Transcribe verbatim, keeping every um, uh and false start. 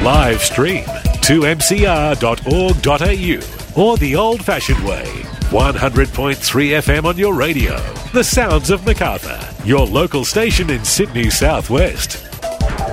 live stream, two m c r dot org dot a u, or the old-fashioned way, one hundred point three F M on your radio. The Sounds of Macarthur, your local station in Sydney Southwest.